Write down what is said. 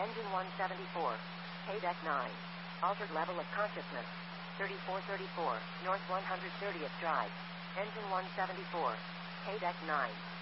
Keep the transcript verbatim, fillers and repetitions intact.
Engine one seventy-four. K-Deck nine. Altered level of consciousness. thirty-four thirty-four, North one hundred thirtieth Drive. Engine one seventy-four. K-Deck nine.